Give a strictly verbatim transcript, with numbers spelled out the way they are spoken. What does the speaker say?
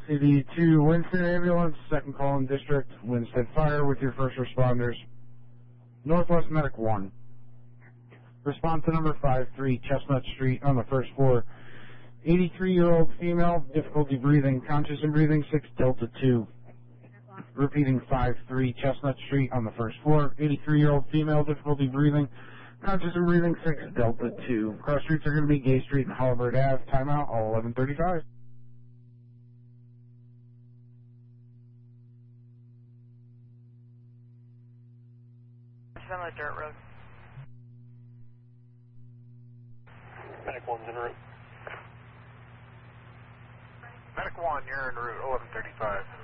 C D to Winston Ambulance, second call in district, Winston Fire with your first responders. Northwest Medic one. Respond to number five three Chestnut Street on the first floor. eighty-three-year-old female, difficulty breathing, conscious and breathing, six Delta two. Repeating five three Chestnut Street on the first floor. eighty-three-year-old female, difficulty breathing, conscious and breathing, six Delta two. Cross streets are going to be Gay Street and Halliburton Avenue. Timeout, all eleven thirty-five. Semi dirt road. Medic one's en route. Medic one, you're en route, eleven thirty-five.